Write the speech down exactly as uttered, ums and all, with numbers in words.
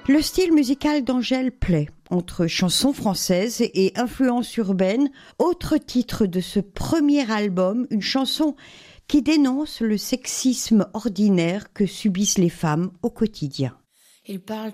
Le style musical d'Angèle plaît, entre chansons françaises et influences urbaines. Autre titre de ce premier album, une chanson qui dénonce le sexisme ordinaire que subissent les femmes au quotidien. Ils parlent